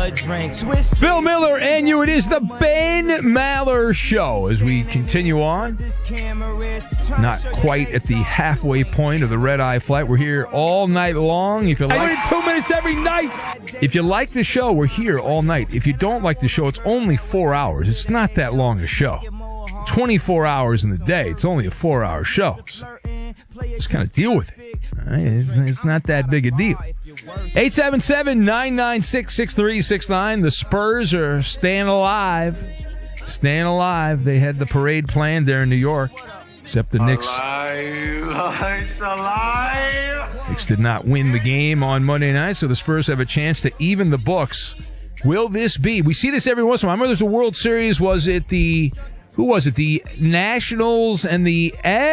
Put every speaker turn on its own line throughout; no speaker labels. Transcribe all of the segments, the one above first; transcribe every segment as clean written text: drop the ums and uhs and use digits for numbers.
Phil Miller and you. It is the Ben Maller Show as we continue on. Not quite at the halfway point of the red-eye flight. We're here all night long. If you like, 2 minutes every night. If you like the show, we're here all night. If you don't like the show, it's only 4 hours. It's not that long a show. 24 hours in the day. It's only a 4-hour show. So just kind of deal with it. Right? It's not that big a deal. 877-996-6369. The Spurs are staying alive. Staying alive. They had the parade planned there in New York. Except the Knicks.
It's alive.
Knicks did not win the game on Monday night, so the Spurs have a chance to even the books. Will this be? We see this every once in a while. I remember there's a World Series. Was it the... Who was it? The Nationals and the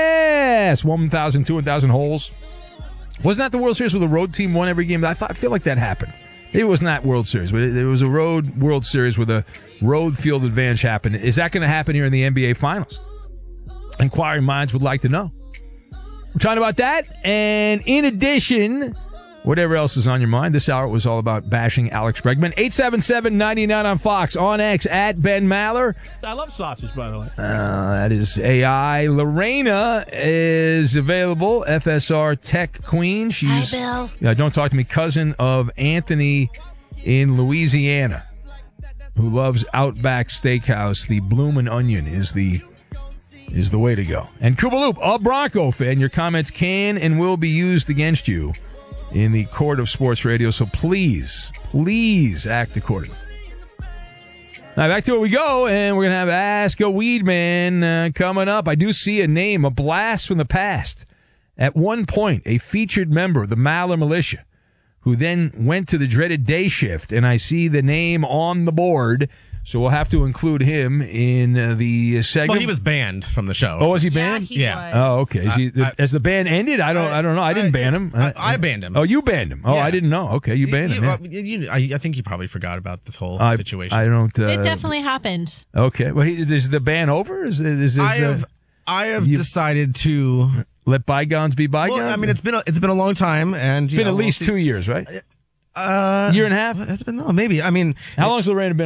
1,000, 2,000 holes. Wasn't that the World Series where the road team won every game? I feel like that happened. Maybe it was not World Series, but it was a road World Series where the road field advantage happened. Is that going to happen here in the NBA Finals? Inquiring minds would like to know. We're talking about that. And in addition, whatever else is on your mind, this hour was all about bashing Alex Bregman. 877-99 on Fox, on X, at Ben Maller.
I love sausage, by the way.
That is AI. Lorena is available, FSR Tech Queen. She's,
hi, Bill.
Don't talk to me, cousin of Anthony in Louisiana, who loves Outback Steakhouse. The Bloomin' Onion is the way to go. And Kubaloop, a Bronco fan, your comments can and will be used against you in the court of sports radio, so please act accordingly. Now, back to where we go, and we're going to have Ask a Weed Man coming up. I do see a name, a blast from the past. At one point, a featured member of the Maller Militia, who then went to the dreaded day shift, and I see the name on the board, so we'll have to include him in the segment.
Well, he was banned from the show.
Oh, was he banned?
Yeah.
Oh, okay. Has the ban ended? I don't know. I didn't ban him.
I banned him.
Oh, you banned him. Oh, yeah. I didn't know. Okay, you banned him. Yeah.
I think you probably forgot about this whole situation.
I don't.
It definitely happened.
Okay. Well, is the ban over? Is this,
I have decided to
let bygones be bygones.
Well, I mean, it's been a long time, and
it's been at least 2 years, right? Year and a half.
It's been maybe. I mean,
how long has Lorena been